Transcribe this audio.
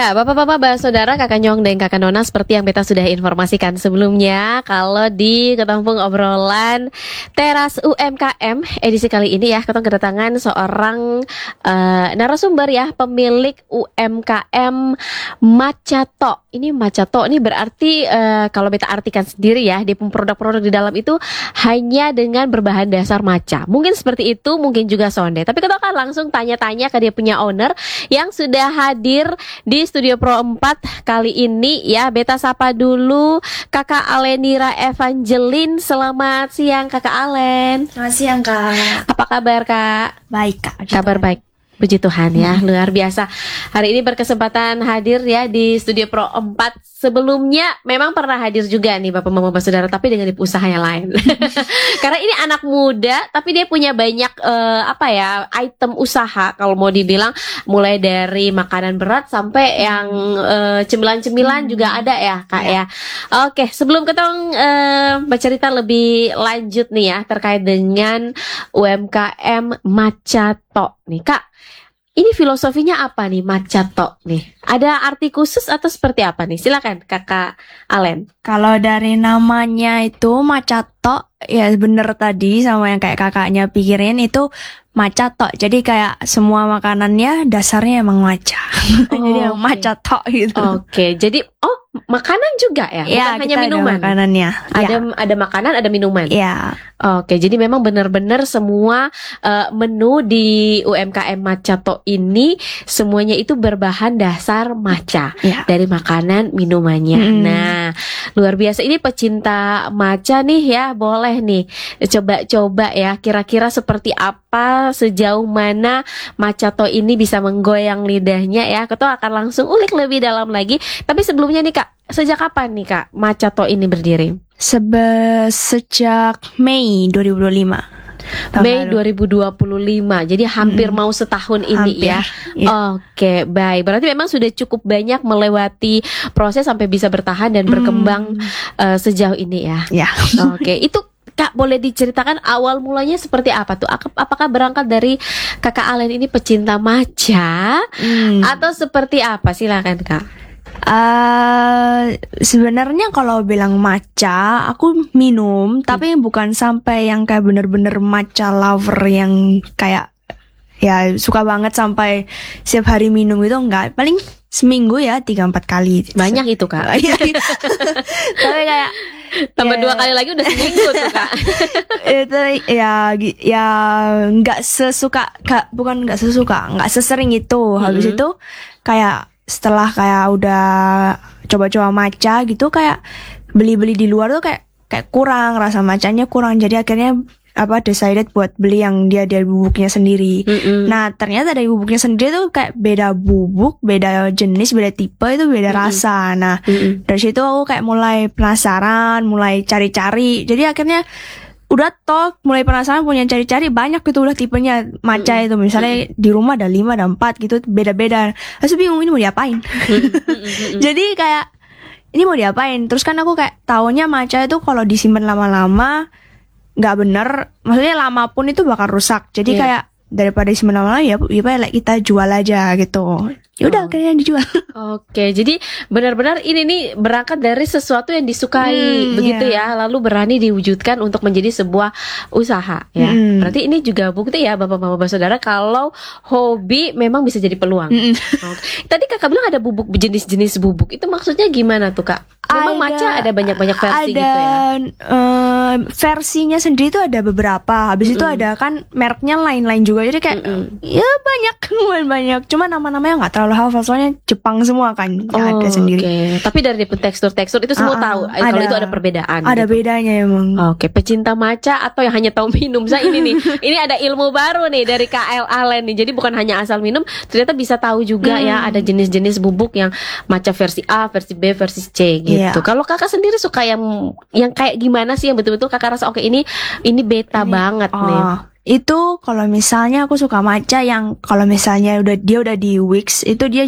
Ya, Bapak-bapak, saudara, Kakak Nyong dan Kakak Nona, seperti yang beta sudah informasikan sebelumnya, kalau di Ketampung Obrolan Teras UMKM edisi kali ini ya, kita kedatangan seorang narasumber ya, pemilik UMKM Macato. Ini Macato ini berarti kalau beta artikan sendiri ya, di produk-produk di dalam itu hanya dengan berbahan dasar maca. Mungkin seperti itu, mungkin juga sonde. Tapi kita akan langsung tanya-tanya ke dia punya owner yang sudah hadir di Studio Pro 4 kali ini ya. Beta sapa dulu Kakak Alenira Evangeline. Selamat siang Kakak Alen. Selamat siang Kak. Apa kabar Kak? Baik Kak. Kabar baik. Puji Tuhan ya, luar biasa. Hari ini berkesempatan hadir ya di Studio Pro 4. Sebelumnya memang pernah hadir juga nih Bapak-bapak saudara, tapi dengan usaha yang lain. Karena ini anak muda, tapi dia punya banyak item usaha kalau mau dibilang, mulai dari makanan berat sampai yang cemilan-cemilan juga ada ya Kak ya. Oke, sebelum kita bercerita lebih lanjut nih ya terkait dengan UMKM Macato nih Kak. Ini filosofinya apa nih Macato nih? Ada arti khusus atau seperti apa nih? Silakan Kakak Alen. Kalau dari namanya itu Macato, ya bener tadi sama yang kayak kakaknya pikirin itu Macato. Jadi kayak semua makanannya dasarnya emang maca. Jadi yang Macato gitu. Oke, jadi makanan juga ya? Ya, bukan hanya minuman. Ada makanannya. Ada makanan, ada minuman. Ya. Oke, jadi memang benar-benar semua menu di UMKM Macato ini semuanya itu berbahan dasar maca dari makanan minumannya. Nah, luar biasa. Ini pecinta maca nih ya, boleh nih coba-coba ya. Kira-kira seperti apa, sejauh mana Macato ini bisa menggoyang lidahnya ya. Kita akan langsung ulik lebih dalam lagi. Tapi sebelumnya nih Kak, sejak kapan nih Kak Macato ini berdiri? Sejak Mei 2025. Mei 2025. Jadi hampir mau setahun ini ya. Oke, baik. Berarti memang sudah cukup banyak melewati proses sampai bisa bertahan dan berkembang sejauh ini ya. Oke, itu Kak boleh diceritakan awal mulanya seperti apa tuh? Apakah berangkat dari Kakak Alen ini pecinta maca atau seperti apa? Silakan Kak. Sebenarnya kalau bilang matcha, aku minum, tapi bukan sampai yang kayak bener-bener matcha lover yang kayak ya suka banget sampai setiap hari minum itu enggak. Paling seminggu ya 3-4 kali. Banyak itu Kak. Tapi kayak tambah 2 kali lagi udah seminggu tuh Kak. Itu ya nggak sesuka, bukan nggak sesuka, nggak sesering itu. Habis itu kayak setelah kayak udah coba-coba maca gitu, kayak beli-beli di luar tuh kayak kurang, rasa macanya kurang. Jadi akhirnya decided buat beli yang dia ada bubuknya sendiri. Nah ternyata dari bubuknya sendiri tuh kayak beda bubuk, beda jenis, beda tipe, itu beda rasa. Nah dari situ aku kayak mulai penasaran, mulai cari-cari. Jadi akhirnya udah mulai penasaran, punya cari-cari banyak gitu udah tipenya maca itu. Misalnya di rumah ada 5, ada 4 gitu, beda-beda. Terus bingung ini mau diapain. Jadi kayak ini mau diapain. Terus kan aku kayak taunya maca itu kalau disimpan lama-lama nggak bener, maksudnya lama pun itu bakal rusak. Jadi kayak daripada disimpan lama-lama ya kita jual aja gitu. Ya udah akhirnya dijual. Oke, jadi benar-benar ini nih berangkat dari sesuatu yang disukai begitu ya, lalu berani diwujudkan untuk menjadi sebuah usaha ya. Berarti ini juga bukti ya Bapak-bapak saudara kalau hobi memang bisa jadi peluang. Tadi Kakak bilang ada bubuk, jenis-jenis bubuk. Itu maksudnya gimana tuh Kak? Memang maca ada banyak-banyak versi gitu ya. Versinya sendiri tuh ada beberapa. Habis itu ada kan mereknya lain-lain juga. Jadi kayak ya banyak. Cuma nama-namanya nggak terlalu hafal, soalnya Jepang semua kan ada sendiri. Tapi dari tekstur itu semua tahu. Kalau itu ada perbedaan. Ada gitu. Bedanya emang. Oke, pecinta maca atau yang hanya tahu minum. Saya ini nih, ini ada ilmu baru nih dari Kak Alen nih. Jadi bukan hanya asal minum, ternyata bisa tahu juga ya ada jenis-jenis bubuk yang maca versi A, versi B, versi C gitu. Kalau Kakak sendiri suka yang kayak gimana sih, yang betul-betul Kakak rasa oke ini beta banget nih. Itu kalau misalnya aku suka maca yang kalau misalnya dia udah di Wix, itu dia